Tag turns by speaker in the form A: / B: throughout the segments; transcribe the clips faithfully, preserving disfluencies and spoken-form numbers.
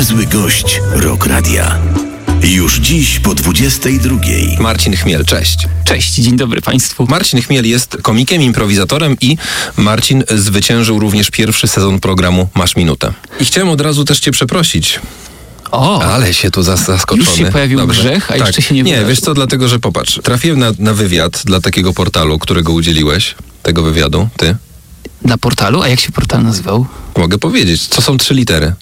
A: Niezły gość Rock Radia. Już dziś po dwudziestej drugiej.
B: Marcin Chmiel, cześć.
C: Cześć, dzień dobry Państwu.
B: Marcin Chmiel jest komikiem, improwizatorem i Marcin zwyciężył również pierwszy sezon programu Masz Minutę. I chciałem od razu też cię przeprosić.
C: O,
B: Ale się tu zas- zaskoczony.
C: już się pojawił
B: Dobrze.
C: grzech, a
B: tak.
C: jeszcze się nie
B: Nie,
C: wydarzył.
B: wiesz co, dlatego, że popatrz, trafiłem na, na wywiad dla takiego portalu, którego udzieliłeś, tego wywiadu, ty.
C: Dla portalu? A jak się portal nazywał?
B: Mogę powiedzieć, co są trzy litery.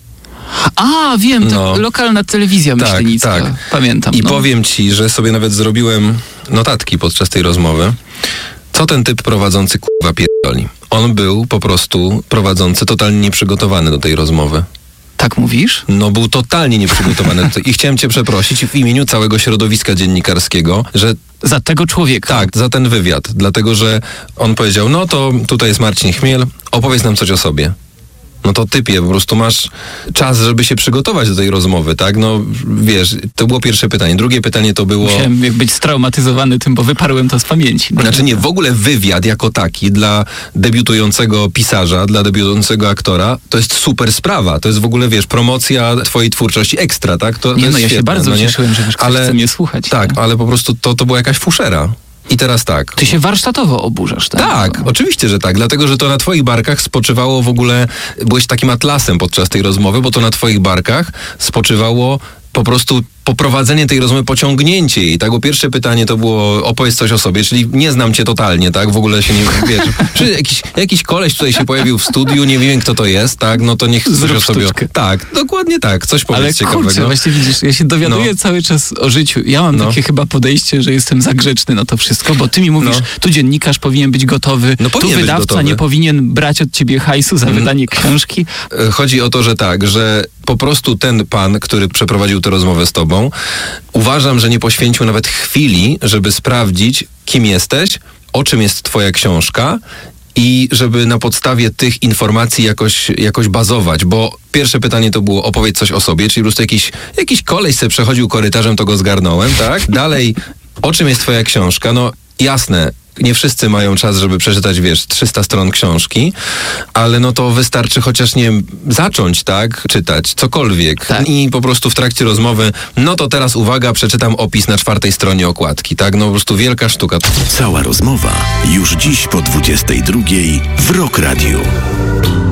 C: A, wiem, to
B: No.
C: lokalna telewizja
B: Tak,
C: myślenicka.
B: tak.
C: Pamiętam.
B: I
C: no.
B: powiem ci, że sobie nawet zrobiłem notatki podczas tej rozmowy. Co ten typ prowadzący k***wa pierdoli? On był po prostu prowadzący totalnie nieprzygotowany do tej rozmowy.
C: Tak mówisz?
B: No był totalnie nieprzygotowany. do tej- I chciałem cię przeprosić w imieniu całego środowiska dziennikarskiego, że
C: Za tego człowieka.
B: tak, za ten wywiad. Dlatego, że on powiedział, no to tutaj jest Marcin Chmiel, opowiedz nam coś o sobie. No to typie, po prostu masz czas, żeby się przygotować do tej rozmowy, tak? No wiesz, to było pierwsze pytanie. Drugie pytanie to było...
C: Musiałem jak być straumatyzowany tym, bo wyparłem to z pamięci. No.
B: Znaczy nie, w ogóle wywiad jako taki dla debiutującego pisarza, dla debiutującego aktora, to jest super sprawa. To jest w ogóle, wiesz, promocja twojej twórczości ekstra, tak? To, to
C: Nie
B: jest
C: no, ja się
B: świetne,
C: bardzo
B: no nie?
C: cieszyłem, że wiesz, ktoś
B: Ale-
C: chce mnie słuchać.
B: Tak,
C: No.
B: ale po prostu to, to była jakaś fuszera. I teraz tak.
C: Ty się warsztatowo oburzasz, tak?
B: Tak,
C: No.
B: oczywiście, że tak, dlatego, że to na twoich barkach spoczywało w ogóle, byłeś takim atlasem podczas tej rozmowy, bo to na twoich barkach spoczywało po prostu poprowadzenie tej rozmowy, pociągnięcie jej, tak? Bo pierwsze pytanie to było opowiedz coś o sobie, czyli nie znam cię totalnie, tak? W ogóle się nie, wiesz, czy jakiś, jakiś koleś tutaj się pojawił w studiu, nie wiem kto to jest, tak? No to niech coś
C: Zrób
B: o sobie...
C: sztuczkę.
B: Tak, dokładnie tak, coś powiedz
C: Ale
B: ciekawego.
C: kurczę, właśnie widzisz, ja się dowiaduję
B: No.
C: cały czas o życiu. Ja mam
B: No.
C: takie chyba podejście, że jestem za grzeczny na to wszystko, bo ty mi mówisz,
B: No.
C: tu dziennikarz powinien być gotowy,
B: No
C: tu
B: powinien być
C: wydawca
B: gotowy.
C: nie powinien brać od ciebie hajsu za wydanie książki.
B: Chodzi o to, że tak, że po prostu ten pan, który przeprowadził tę rozmowę z tobą, uważam, że nie poświęcił nawet chwili, żeby sprawdzić, kim jesteś, o czym jest twoja książka i żeby na podstawie tych informacji jakoś, jakoś bazować, bo pierwsze pytanie to było opowiedz coś o sobie, czyli po prostu jakiś, jakiś koleś se przechodził korytarzem, to go zgarnąłem, tak? Dalej, o czym jest twoja książka? No jasne, nie wszyscy mają czas, żeby przeczytać, wiesz, trzysta stron książki, ale no to wystarczy chociaż, nie wiem, zacząć, tak, czytać, cokolwiek.
C: Tak.
B: I po prostu w trakcie rozmowy, no to teraz uwaga, przeczytam opis na czwartej stronie okładki, tak, no po prostu wielka sztuka.
A: Cała rozmowa już dziś po dwudziestej drugiej w Rock Radiu.